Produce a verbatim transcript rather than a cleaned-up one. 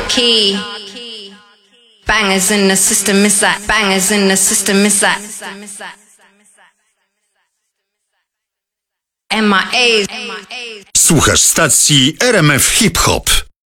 key. Bangers in the system, is that? Bangers in the system, is that? M I A's. Słuchasz stacji R M F Hip Hop.